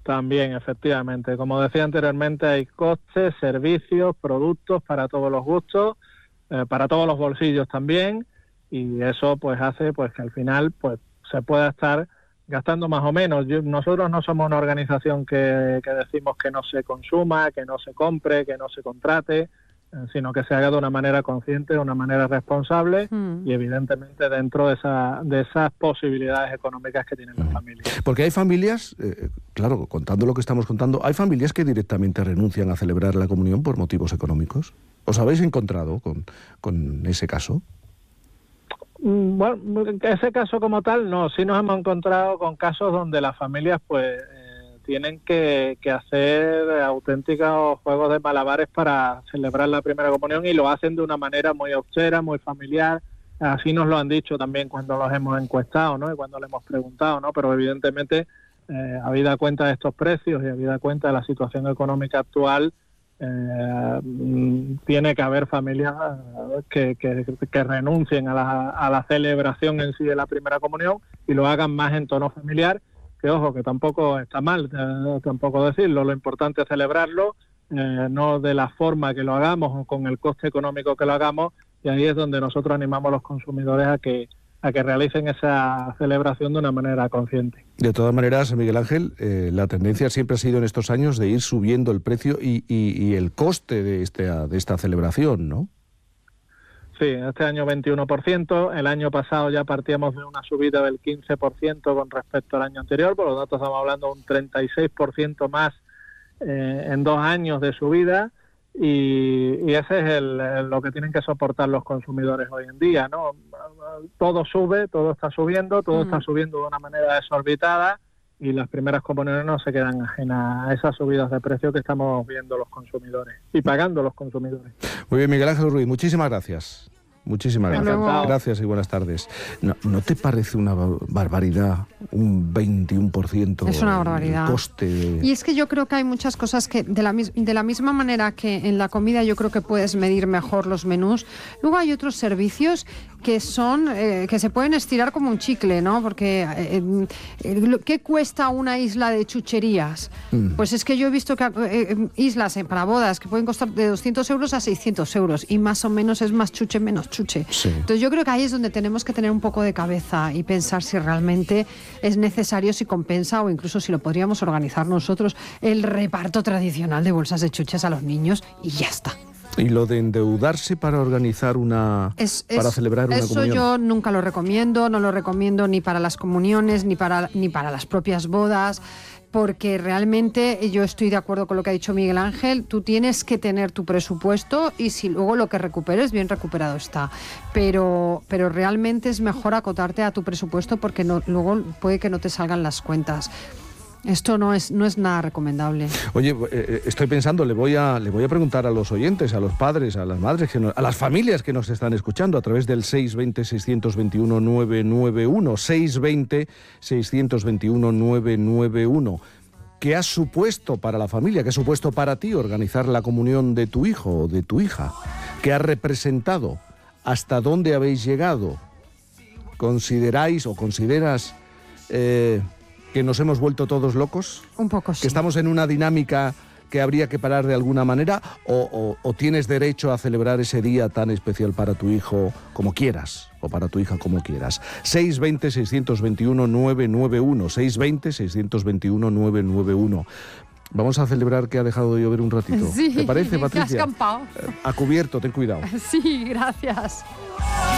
También, efectivamente. Como decía anteriormente, hay costes, servicios, productos para todos los gustos, para todos los bolsillos también, y eso pues hace pues que al final pues se pueda estar gastando más o menos. Nosotros no somos una organización que decimos que no se consuma, que no se compre, que no se contrate, sino que se haga de una manera consciente, de una manera responsable y evidentemente dentro de esas posibilidades económicas que tienen las familias. Porque hay familias, claro, contando lo que estamos contando, hay familias que directamente renuncian a celebrar la comunión por motivos económicos. ¿Os habéis encontrado con ese caso? Bueno, ese caso como tal no, sí nos hemos encontrado con casos donde las familias pues tienen que hacer auténticos juegos de malabares para celebrar la primera comunión y lo hacen de una manera muy austera, muy familiar. Así nos lo han dicho también cuando los hemos encuestado, ¿no? Y cuando le hemos preguntado, ¿no? Pero evidentemente, habida cuenta de estos precios y habida cuenta de la situación económica actual, tiene que haber familias que renuncien a la celebración en sí de la primera comunión y lo hagan más en tono familiar, que ojo, que tampoco está mal, tampoco decirlo, lo importante es celebrarlo, no de la forma que lo hagamos o con el coste económico que lo hagamos, y ahí es donde nosotros animamos a los consumidores a que realicen esa celebración de una manera consciente. De todas maneras, Miguel Ángel, la tendencia siempre ha sido en estos años de ir subiendo el precio y el coste de esta celebración, ¿no? Sí, este año 21%, el año pasado ya partíamos de una subida del 15% con respecto al año anterior, por lo tanto estamos hablando de un 36% más en 2 años de subida, y ese es lo que tienen que soportar los consumidores hoy en día, ¿no? Todo sube, todo está subiendo de una manera desorbitada, y las primeras comuniones no se quedan ajenas a esas subidas de precio que estamos viendo los consumidores y pagando los consumidores. Muy bien, Miguel Ángel Ruiz, muchísimas gracias. Muchísimas gracias. Encantado. Gracias y buenas tardes. ¿No te parece una barbaridad un 21%? Es una barbaridad. El coste? Y es que yo creo que hay muchas cosas que de la misma manera que en la comida yo creo que puedes medir mejor los menús, luego hay otros servicios que son que se pueden estirar como un chicle, ¿no? Porque ¿qué cuesta una isla de chucherías? Pues es que yo he visto que islas para bodas que pueden costar de 200 euros a 600 euros y más o menos es más chuche, menos chuche. Sí. Entonces yo creo que ahí es donde tenemos que tener un poco de cabeza y pensar si realmente es necesario, si compensa o incluso si lo podríamos organizar nosotros, el reparto tradicional de bolsas de chuches a los niños y ya está. Y lo de endeudarse para organizar para celebrar una comunión. Eso yo nunca lo recomiendo, no lo recomiendo ni para las comuniones, ni para las propias bodas, porque realmente yo estoy de acuerdo con lo que ha dicho Miguel Ángel, tú tienes que tener tu presupuesto y si luego lo que recuperes, bien recuperado está. Pero realmente es mejor acotarte a tu presupuesto porque luego puede que no te salgan las cuentas. Esto no es nada recomendable. Oye, estoy pensando, le voy a preguntar a los oyentes, a los padres, a las madres, a las familias que nos están escuchando a través del 620-621-991, 620-621-991. ¿Qué ha supuesto para la familia, qué ha supuesto para ti organizar la comunión de tu hijo o de tu hija? ¿Qué ha representado? ¿Hasta dónde habéis llegado? ¿Consideráis o consideras que nos hemos vuelto todos locos? Un poco sí. ¿Que estamos en una dinámica que habría que parar de alguna manera? ¿O tienes derecho a celebrar ese día tan especial para tu hijo como quieras? O para tu hija como quieras. 620-621-991. 620-621-991. Vamos a celebrar que ha dejado de llover un ratito. Sí, ¿Te parece, Patricia? te has escampado. A cubierto, ten cuidado. Sí, gracias.